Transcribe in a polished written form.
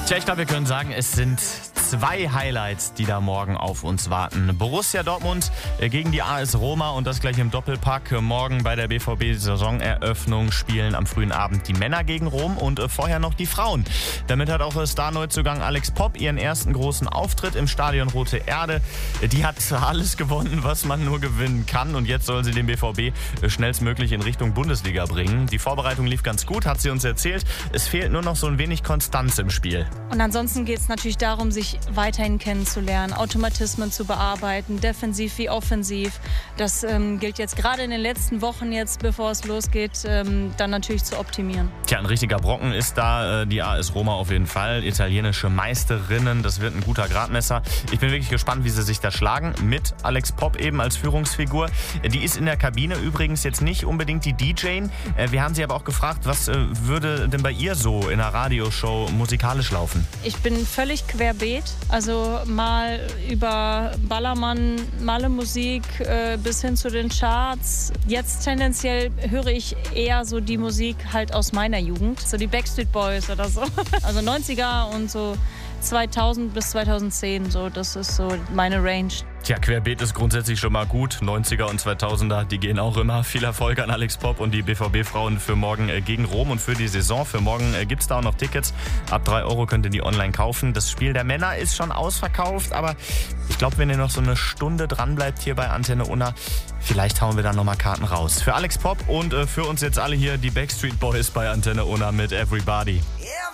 Tja, ich glaube, wir können sagen, es sind 2 Highlights, die da morgen auf uns warten. Borussia Dortmund gegen die AS Roma und das gleich im Doppelpack. Morgen bei der BVB-Saisoneröffnung spielen am frühen Abend die Männer gegen Rom und vorher noch die Frauen. Damit hat auch Star-Neuzugang Alex Popp ihren ersten großen Auftritt im Stadion Rote Erde. Die hat alles gewonnen, was man nur gewinnen kann, und jetzt soll sie den BVB schnellstmöglich in Richtung Bundesliga bringen. Die Vorbereitung lief ganz gut, hat sie uns erzählt. Es fehlt nur noch so ein wenig Konstanz im Spiel. Und ansonsten geht es natürlich darum, sich weiterhin kennenzulernen, Automatismen zu bearbeiten, defensiv wie offensiv. Das gilt jetzt gerade in den letzten Wochen, jetzt bevor es losgeht, dann natürlich zu optimieren. Tja, ein richtiger Brocken ist da die AS Roma auf jeden Fall. Italienische Meisterinnen, das wird ein guter Gradmesser. Ich bin wirklich gespannt, wie sie sich da schlagen. Mit Alex Popp eben als Führungsfigur. Die ist in der Kabine übrigens jetzt nicht unbedingt die DJin. Wir haben sie aber auch gefragt, was würde denn bei ihr so in einer Radioshow musikalisch laufen? Ich bin völlig querbeet, also mal über Ballermann, Malle-Musik bis hin zu den Charts. Jetzt tendenziell höre ich eher so die Musik halt aus meiner Jugend, so die Backstreet Boys oder so. Also 90er und so 2000 bis 2010, so, das ist so meine Range. Tja, querbeet ist grundsätzlich schon mal gut. 90er und 2000er, die gehen auch immer. Viel Erfolg an Alex Popp und die BVB-Frauen für morgen gegen Rom und für die Saison. Für morgen gibt es da auch noch Tickets. Ab 3 € könnt ihr die online kaufen. Das Spiel der Männer ist schon ausverkauft, aber ich glaube, wenn ihr noch so eine Stunde dran bleibt hier bei Antenne Unna, vielleicht hauen wir da nochmal Karten raus. Für Alex Popp und für uns jetzt alle hier die Backstreet Boys bei Antenne Unna mit Everybody. Yeah.